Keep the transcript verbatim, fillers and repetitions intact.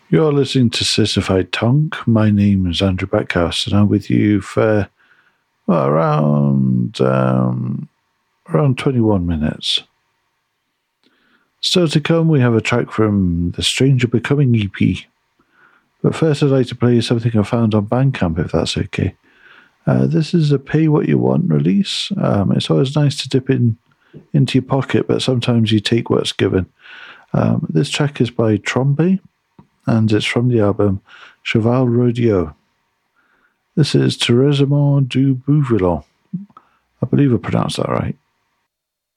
You're listening to Sissified Tonk. My name is Andrew Backhouse, and I'm with you for well, around um, around twenty-one minutes. Still to come, we have a track from the Stranger Becoming E P. But first, I'd like to play you something I found on Bandcamp, if that's okay. Uh, this is a pay what you want release. Um, it's always nice to dip in into your pocket, but sometimes you take what's given. Um, this track is by Trombe, and it's from the album Cheval Rodeo. This is Tourisme du Bouviolon. I believe I pronounced that right.